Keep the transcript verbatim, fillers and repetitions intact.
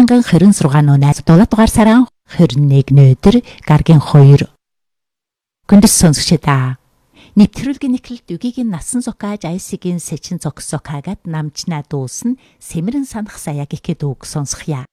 мянган хорин саран оноо дулаат дугаар саран хорин нэг нөдөр гаргийн хоёр гүндэс сонсогчдаа нэвтрүүлгийн нэхлэлт үгийн насан зокааж айсигийн сэчин зогсокагад намчна дуусна сэмэрэн санах саяг ихэд үг сонсхья.